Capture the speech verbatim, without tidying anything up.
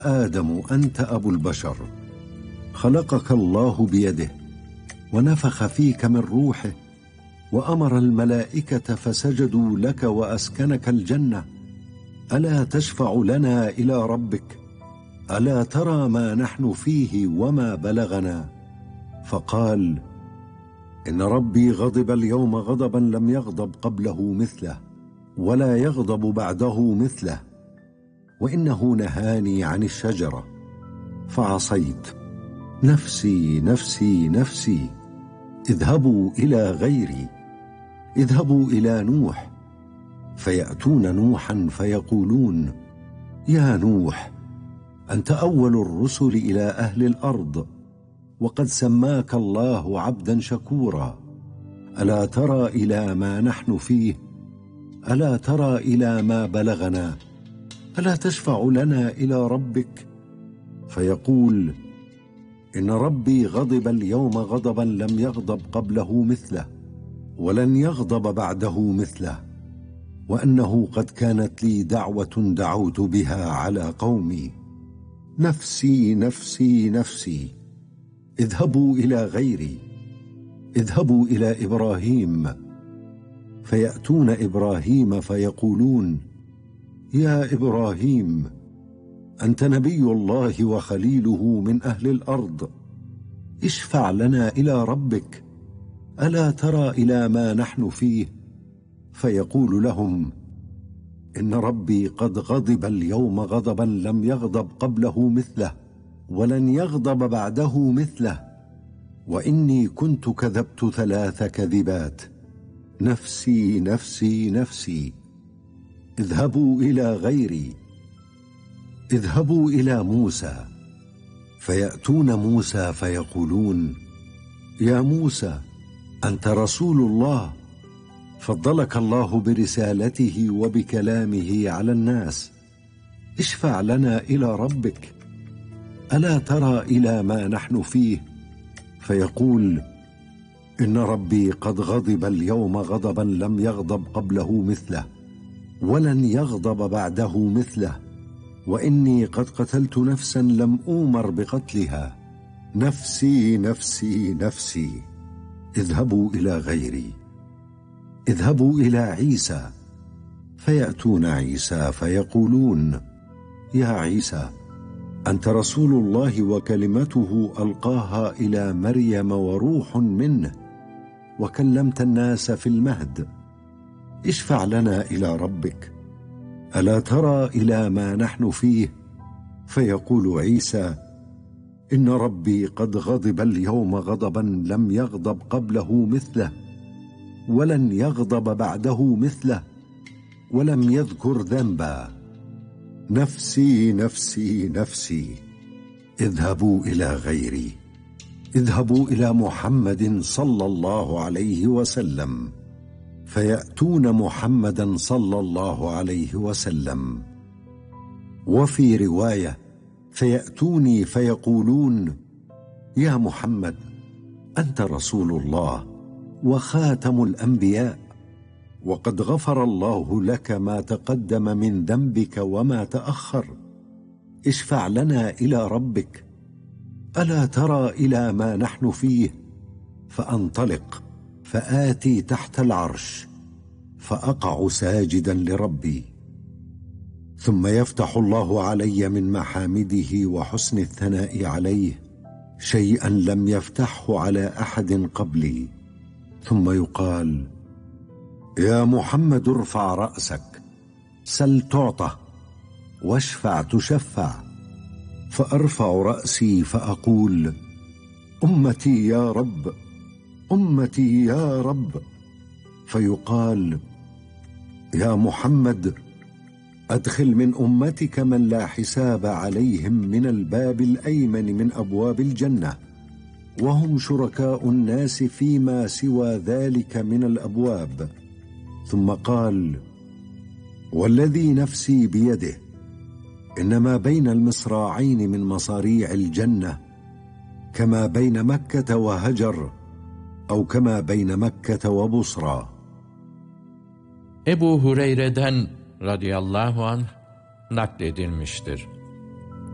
آدم أنت أبو البشر، خلقك الله بيده ونفخ فيك من روحه وأمر الملائكة فسجدوا لك وأسكنك الجنة. ألا تشفع لنا إلى ربك؟ ألا ترى ما نحن فيه وما بلغنا؟ فقال: إن ربي غضب اليوم غضبا لم يغضب قبله مثله ولا يغضب بعده مثله، وإنه نهاني عن الشجرة فعصيت. نفسي نفسي نفسي، اذهبوا إلى غيري، اذهبوا إلى نوح. فيأتون نوحا فيقولون: يا نوح، أنت أول الرسل إلى أهل الأرض، وقد سماك الله عبدا شكورا. ألا ترى إلى ما نحن فيه؟ ألا ترى إلى ما بلغنا؟ ألا تشفع لنا إلى ربك؟ فيقول: إن ربي غضب اليوم غضبا لم يغضب قبله مثله ولن يغضب بعده مثله، وأنه قد كانت لي دعوة دعوت بها على قومي. نفسي نفسي نفسي، اذهبوا إلى غيري، اذهبوا إلى إبراهيم. فيأتون إبراهيم فيقولون: يا إبراهيم، أنت نبي الله وخليله من أهل الأرض، اشفع لنا إلى ربك. ألا ترى إلى ما نحن فيه؟ فيقول لهم: إن ربي قد غضب اليوم غضبا لم يغضب قبله مثله ولن يغضب بعده مثله، وإني كنت كذبت ثلاث كذبات. نفسي نفسي نفسي، اذهبوا إلى غيري، اذهبوا إلى موسى. فيأتون موسى فيقولون: يا موسى، أنت رسول الله، فضلك الله برسالته وبكلامه على الناس، اشفع لنا إلى ربك. ألا ترى إلى ما نحن فيه؟ فيقول: إن ربي قد غضب اليوم غضبا لم يغضب قبله مثله ولن يغضب بعده مثله، وإني قد قتلت نفسا لم أؤمر بقتلها. نفسي نفسي نفسي، اذهبوا إلى غيري، اذهبوا إلى عيسى. فيأتون عيسى فيقولون: يا عيسى، أنت رسول الله وكلمته ألقاها إلى مريم وروح منه، وكلمت الناس في المهد، اشفع لنا إلى ربك. ألا ترى إلى ما نحن فيه؟ فيقول عيسى: إن ربي قد غضب اليوم غضبا لم يغضب قبله مثله ولن يغضب بعده مثله، ولم يذكر ذنبا. نفسي نفسي نفسي، اذهبوا إلى غيري، اذهبوا إلى محمد صلى الله عليه وسلم. فيأتون محمدا صلى الله عليه وسلم. وفي رواية: فيأتوني فيقولون: يا محمد، أنت رسول الله وخاتم الأنبياء، وقد غفر الله لك ما تقدم من ذنبك وما تأخر، اشفع لنا إلى ربك. ألا ترى إلى ما نحن فيه؟ فأنطلق فآتي تحت العرش فأقع ساجدا لربي، ثم يفتح الله علي من محامده وحسن الثناء عليه شيئا لم يفتحه على أحد قبلي، ثم يقال: يا محمد، ارفع رأسك، سل تعطى، واشفع تشفع. فأرفع رأسي فأقول: أمتي يا رب، أمتي يا رب. فيقال: يا محمد، أدخل من أمتك من لا حساب عليهم من الباب الأيمن من أبواب الجنة، وهم شركاء الناس فيما سوى ذلك من الأبواب. ثم قال: والذي نفسي بيده، إنما بين المصراعين من مصاريع الجنة كما بين مكة وهجر، أو كما بين مكة وبصرى. Ebu Hureyre'den radıyallahu anh nakledilmiştir.